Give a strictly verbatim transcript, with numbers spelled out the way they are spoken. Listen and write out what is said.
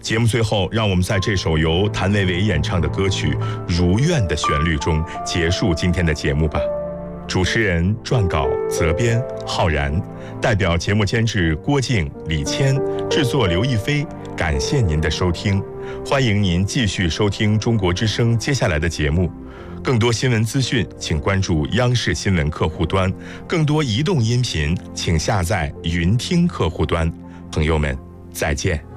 节目最后，让我们在这首由谭维维演唱的歌曲《如愿》的旋律中结束今天的节目吧。主持人、撰稿、责编浩然，代表节目监制郭靖、李谦，制作刘亦菲。感谢您的收听，欢迎您继续收听中国之声接下来的节目。更多新闻资讯，请关注央视新闻客户端；更多移动音频，请下载云听客户端。朋友们，再见。